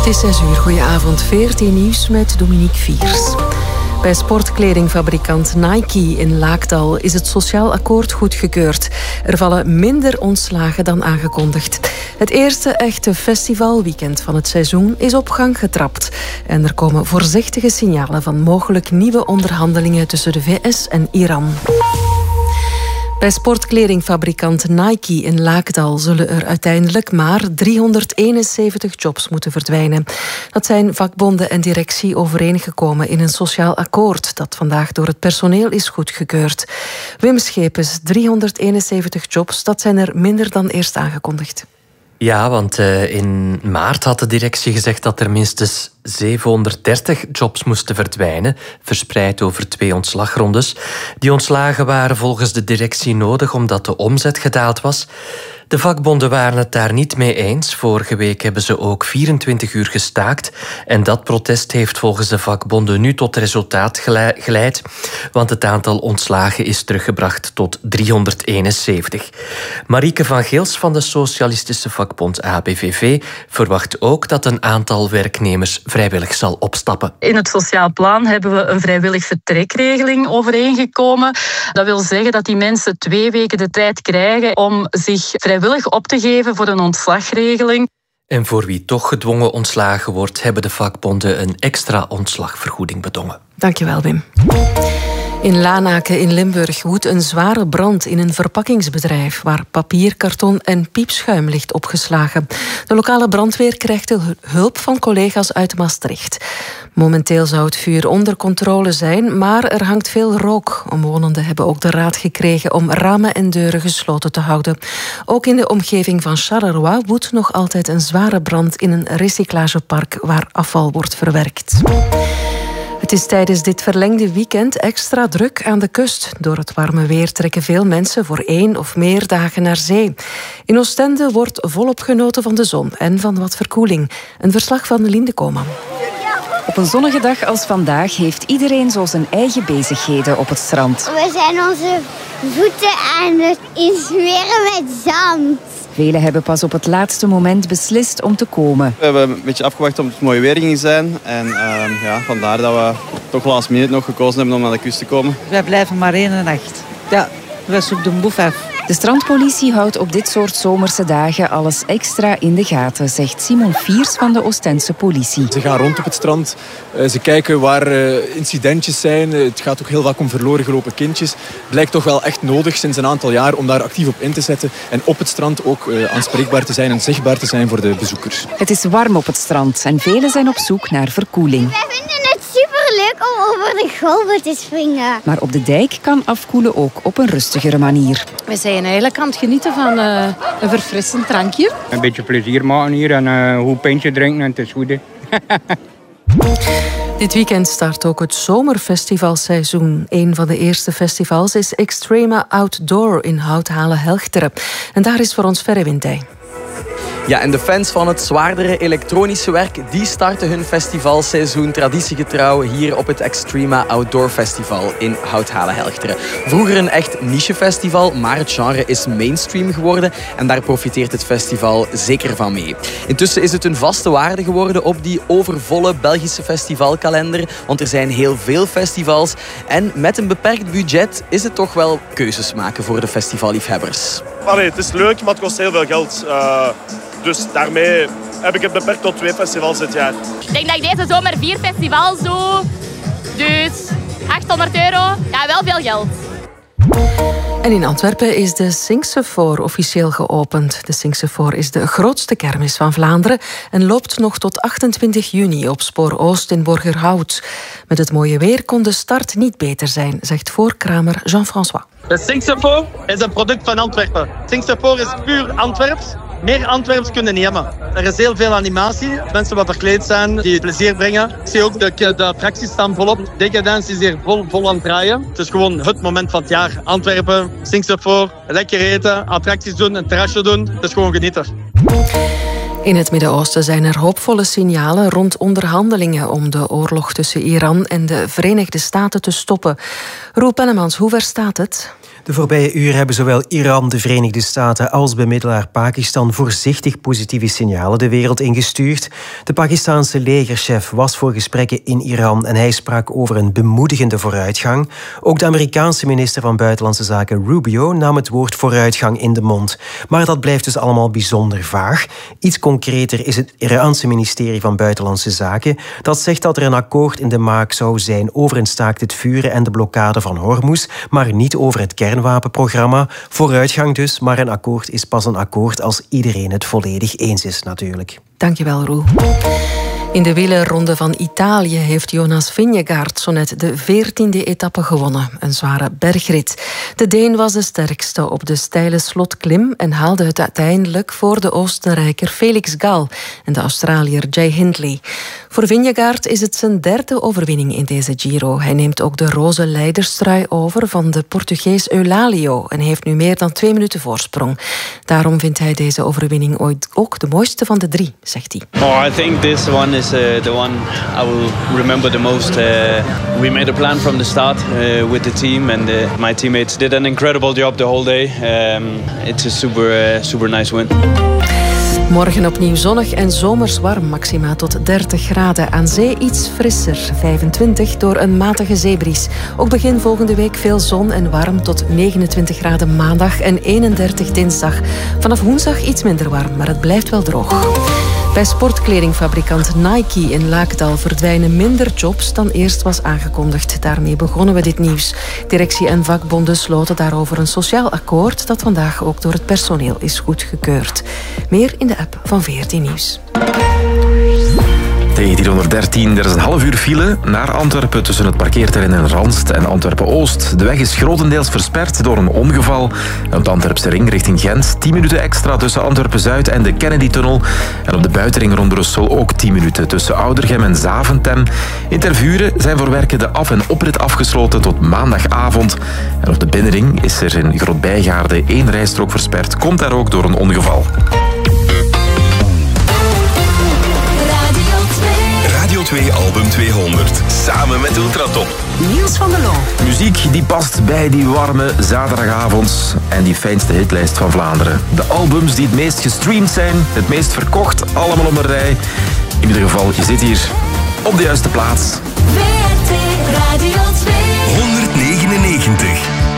Het is 6 uur. Goedenavond. 14 nieuws met Dominique Viers. Bij sportkledingfabrikant Nike in Laakdal is het sociaal akkoord goedgekeurd. Er vallen minder ontslagen dan aangekondigd. Het eerste echte festivalweekend van het seizoen is op gang getrapt. En er komen voorzichtige signalen van mogelijk nieuwe onderhandelingen tussen de VS en Iran. Bij sportkledingfabrikant Nike in Laakdal zullen er uiteindelijk maar 371 jobs moeten verdwijnen. Dat zijn vakbonden en directie overeengekomen in een sociaal akkoord dat vandaag door het personeel is goedgekeurd. Wim Schepens, 371 jobs, dat zijn er minder dan eerst aangekondigd. Ja, want in maart had de directie gezegd dat er minstens 730 jobs moesten verdwijnen, verspreid over 2 ontslagrondes. Die ontslagen waren volgens de directie nodig omdat de omzet gedaald was. De vakbonden waren het daar niet mee eens. Vorige week hebben ze ook 24 uur gestaakt. En dat protest heeft volgens de vakbonden nu tot resultaat geleid. Want het aantal ontslagen is teruggebracht tot 371. Marieke van Geels van de socialistische vakbond ABVV verwacht ook dat een aantal werknemers vrijwillig zal opstappen. In het sociaal plan hebben we een vrijwillig vertrekregeling overeengekomen. Dat wil zeggen dat die mensen 2 weken de tijd krijgen om zich vrijwillig op te geven voor een ontslagregeling. En voor wie toch gedwongen ontslagen wordt, hebben de vakbonden een extra ontslagvergoeding bedongen. Dankjewel, Wim. In Lanaken in Limburg woedt een zware brand in een verpakkingsbedrijf waar papier, karton en piepschuim ligt opgeslagen. De lokale brandweer krijgt hulp van collega's uit Maastricht. Momenteel zou het vuur onder controle zijn, maar er hangt veel rook. Omwonenden hebben ook de raad gekregen om ramen en deuren gesloten te houden. Ook in de omgeving van Charleroi woedt nog altijd een zware brand in een recyclagepark waar afval wordt verwerkt. Het is tijdens dit verlengde weekend extra druk aan de kust. Door het warme weer trekken veel mensen voor 1 of meer dagen naar zee. In Oostende wordt volop genoten van de zon en van wat verkoeling. Een verslag van Linde Koman. Op een zonnige dag als vandaag heeft iedereen zo zijn eigen bezigheden op het strand. We zijn onze voeten aan het insmeren met zand. Velen hebben pas op het laatste moment beslist om te komen. We hebben een beetje afgewacht om het mooie weer ging zijn. En vandaar dat we toch last minute nog gekozen hebben om naar de kust te komen. Wij blijven maar 1 nacht. Ja, wij zoeken de boef af. De strandpolitie houdt op dit soort zomerse dagen alles extra in de gaten, zegt Simon Viers van de Oostense politie. Ze gaan rond op het strand, ze kijken waar incidentjes zijn. Het gaat ook heel vaak om verloren gelopen kindjes. Het blijkt toch wel echt nodig sinds een aantal jaar om daar actief op in te zetten. En op het strand ook aanspreekbaar te zijn en zichtbaar te zijn voor de bezoekers. Het is warm op het strand en velen zijn op zoek naar verkoeling. Wij vinden het superleuk om over de golven te springen. Maar op de dijk kan afkoelen ook op een rustigere manier. We zijn eigenlijk aan het genieten van een verfrissend drankje. Een beetje plezier maken hier en een goed pintje drinken en het is goed. Dit weekend start ook het zomerfestivalseizoen. Een van de eerste festivals is Extrema Outdoor in Houthalen-Helchteren. En daar is voor ons Verre Wintij. Ja, en de fans van het zwaardere elektronische werk die starten hun festivalseizoen traditiegetrouw hier op het Extrema Outdoor Festival in Houthalen-Helchteren. Vroeger een echt nichefestival, maar het genre is mainstream geworden en daar profiteert het festival zeker van mee. Intussen is het een vaste waarde geworden op die overvolle Belgische festivalkalender, want er zijn heel veel festivals en met een beperkt budget is het toch wel keuzes maken voor de festivalliefhebbers. Allee, het is leuk, maar het kost heel veel geld. Dus daarmee heb ik het beperkt tot 2 festivals dit jaar. Ik denk dat ik deze zomer 4 festivals doe. Dus €800. Ja, wel veel geld. En in Antwerpen is de Singsefoor officieel geopend. De Singsefoor is de grootste kermis van Vlaanderen en loopt nog tot 28 juni op Spoor Oost in Borgerhout. Met het mooie weer kon de start niet beter zijn, zegt voorkramer Jean-François. De Singsefoor is een product van Antwerpen. Singsefoor is puur Antwerps. Meer Antwerps kunnen niet hebben. Er is heel veel animatie. Mensen wat verkleed zijn, die plezier brengen. Ik zie ook de attracties staan volop. Decadence is hier vol aan het draaien. Het is gewoon het moment van het jaar. Antwerpen, Singsefoor, lekker eten, attracties doen, een terrasje doen. Het is gewoon genieten. In het Midden-Oosten zijn er hoopvolle signalen rond onderhandelingen om de oorlog tussen Iran en de Verenigde Staten te stoppen. Roel Pennemans, hoe ver staat het? De voorbije uren hebben zowel Iran, de Verenigde Staten als bemiddelaar Pakistan voorzichtig positieve signalen de wereld ingestuurd. De Pakistanse legerchef was voor gesprekken in Iran en hij sprak over een bemoedigende vooruitgang. Ook de Amerikaanse minister van Buitenlandse Zaken Rubio nam het woord vooruitgang in de mond. Maar dat blijft dus allemaal bijzonder vaag. Iets concreter is het Iraanse ministerie van Buitenlandse Zaken. Dat zegt dat er een akkoord in de maak zou zijn over een staakt het vuren en de blokkade van Hormuz, maar niet over het kernwapenprogramma. Vooruitgang dus, maar een akkoord is pas een akkoord als iedereen het volledig eens is natuurlijk. Dankjewel, Roel. In de wielerronde van Italië heeft Jonas Vingegaard zo net de 14e etappe gewonnen. Een zware bergrit. De Deen was de sterkste op de steile slotklim en haalde het uiteindelijk voor de Oostenrijker Felix Gall en de Australiër Jay Hindley. Voor Vingegaard is het zijn 3e overwinning in deze Giro. Hij neemt ook de roze leiderstrui over van de Portugees Eulalio en heeft nu meer dan 2 minuten voorsprong. Daarom vindt hij deze overwinning ooit ook de mooiste van de 3, zegt hij. Oh, I think this one is the one I will remember the most. We made a plan from the start with the team, and my teammates did an incredible job the whole day. It's a super nice win. Morgen opnieuw zonnig en zomers warm, maxima tot 30 graden. Aan zee iets frisser, 25 door een matige zeebries. Ook begin volgende week veel zon en warm tot 29 graden maandag en 31 dinsdag. Vanaf woensdag iets minder warm, maar het blijft wel droog. Bij sportkledingfabrikant Nike in Laakdal verdwijnen minder jobs dan eerst was aangekondigd. Daarmee begonnen we dit nieuws. Directie en vakbonden sloten daarover een sociaal akkoord dat vandaag ook door het personeel is goedgekeurd. Meer in de app van VRT Nieuws. T413, er is een half uur file naar Antwerpen tussen het parkeerterrein in Randst en Antwerpen-Oost. De weg is grotendeels versperd door een ongeval. En op de Antwerpse ring richting Gent 10 minuten extra tussen Antwerpen-Zuid en de Kennedy-tunnel. En op de buitenring rond Brussel ook 10 minuten tussen Oudergem en Zaventem. In Tervuren zijn voor werken de af- en oprit afgesloten tot maandagavond. En op de binnenring is er in Groot-Bijgaarde 1 rijstrook versperd. Komt daar ook door een ongeval. Radio 2 Album 200. Samen met Ultratop. Niels van der Loo. Muziek die past bij die warme zaterdagavond en die fijnste hitlijst van Vlaanderen. De albums die het meest gestreamd zijn, het meest verkocht, allemaal op een rij. In ieder geval, je zit hier op de juiste plaats. VRT Radio 2. 199.